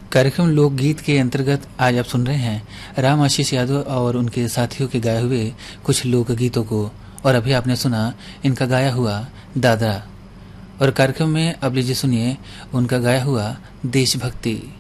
कार्यक्रम लोकगीत के अंतर्गत आज आप सुन रहे हैं राम आशीष यादव और उनके साथियों के गाए हुए कुछ लोकगीतों को। और अभी आपने सुना इनका गाया हुआ दादरा। और कार्यक्रम में अब लीजिए सुनिए उनका गाया हुआ देशभक्ति।